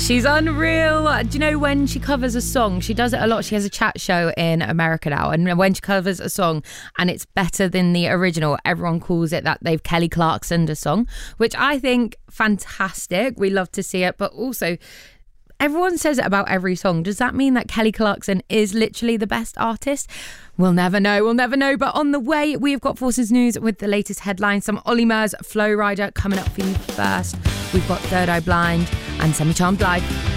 She's unreal. Do you know when she covers a song, she does it a lot. She has a chat show in America now, and when she covers a song and it's better than the original, everyone calls it that they've Kelly Clarksoned a song, which I think fantastic. We love to see it, but also everyone says it about every song. Does that mean that Kelly Clarkson is literally the best artist? We'll never know. But on the way, we've got Forces News with the latest headlines. Some Olly Murs, Flow Rider coming up for you first. We've got Third Eye Blind and Semi Charmed Live.